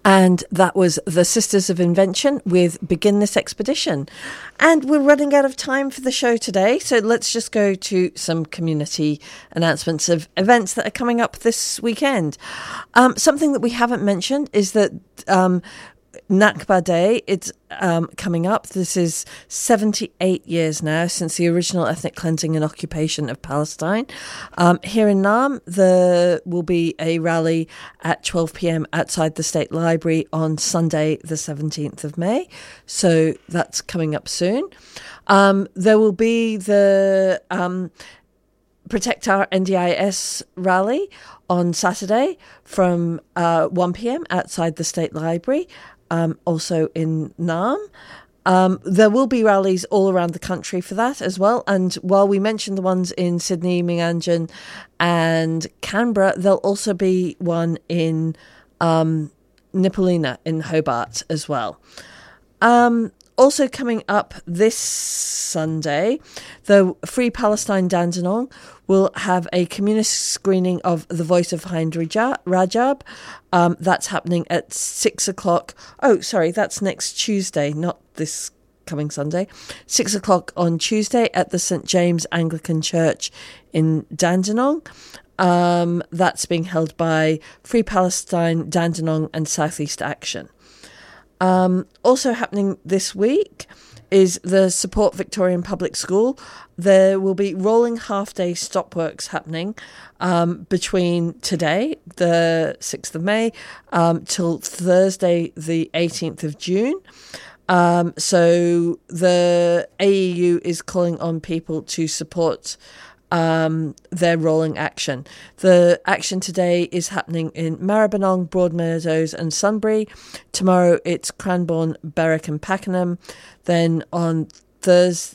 And that was the Sisters of Invention with Begin This Expedition. And we're running out of time for the show today, so let's just go to some community announcements of events that are coming up this weekend. Something that we haven't mentioned is that Nakba Day, it's coming up. This is 78 years now since the original ethnic cleansing and occupation of Palestine. Here in Naarm, there will be a rally at 12 p.m. outside the State Library on Sunday, the 17th of May. So that's coming up soon. There will be the Protect Our NDIS rally on Saturday from 1 p.m. outside the State Library. Also in Naarm. There will be rallies all around the country for that as well. And while we mentioned the ones in Sydney, Meanjin and Canberra, there'll also be one in Nipalina in Hobart as well. Also coming up this Sunday, the Free Palestine Dandenong will have a communist screening of The Voice of Hind Rajab. That's happening at 6 o'clock. Oh, sorry, that's next Tuesday, not this coming Sunday. 6 o'clock on Tuesday at the St. James Anglican Church in Dandenong. That's being held by Free Palestine Dandenong and Southeast Action. Also happening this week is the Support Victorian Public School. There will be rolling half-day stop works happening between today, the 6th of May, till Thursday, the 18th of June. So the AEU is calling on people to support their rolling action. The action today is happening in Maribyrnong, Broadmeadows and Sunbury. Tomorrow it's Cranbourne, Berwick and Pakenham. Then on Thursday,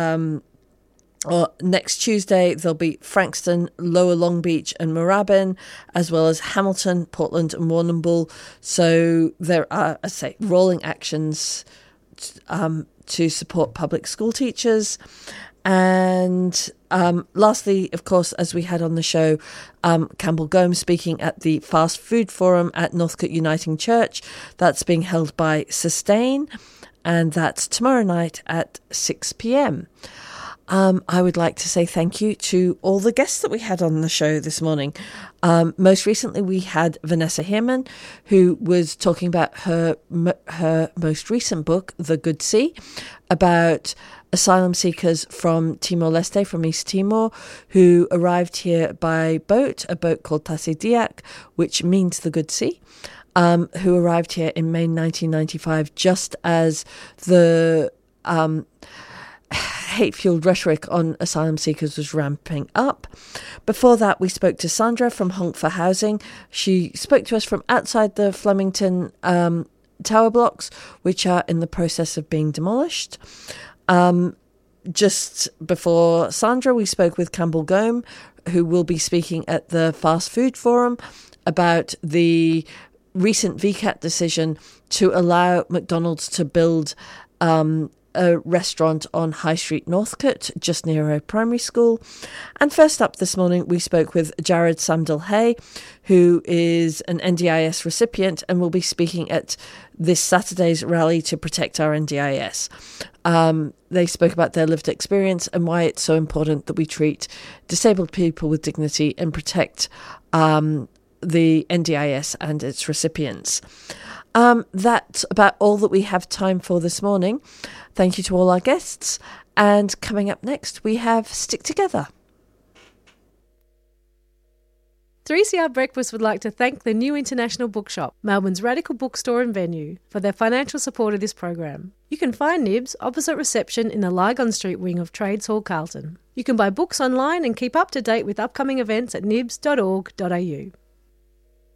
or next Tuesday, there'll be Frankston, Lower Long Beach and Moorabbin, as well as Hamilton, Portland and Warrnambool. So there are, I say, rolling actions to support public school teachers. And lastly, of course, as we had on the show, Campbell Gomes speaking at the Fast Food Forum at Northcote Uniting Church. That's being held by Sustain, and that's tomorrow night at 6 p.m. I would like to say thank you to all the guests that we had on the show this morning. Most recently, we had Vanessa Heerman, who was talking about her most recent book, The Good Sea, about asylum seekers from Timor-Leste, from East Timor, who arrived here by boat, a boat called Tassie Diak, which means the Good Sea, who arrived here in May 1995, just as the hate-fueled rhetoric on asylum seekers was ramping up. Before that, we spoke to Sandra from Honk for Housing. She spoke to us from outside the Flemington tower blocks, which are in the process of being demolished. Just before Sandra, we spoke with Campbell Gomes, who will be speaking at the Fast Food Forum about the recent VCAT decision to allow McDonald's to build a restaurant on High Street, Northcote, just near our primary school. And first up this morning, we spoke with Jared Samdell-Hay, who is an NDIS recipient and will be speaking at this Saturday's rally to protect our NDIS. They spoke about their lived experience and why it's so important that we treat disabled people with dignity and protect the NDIS and its recipients. That's about all that we have time for this morning. Thank you to all our guests. And coming up next, we have Stick Together. 3CR Breakfast would like to thank the New International Bookshop, Melbourne's radical bookstore and venue, for their financial support of this program. You can find Nibs opposite reception in the Lygon Street wing of Trades Hall, Carlton. You can buy books online and keep up to date with upcoming events at nibs.org.au.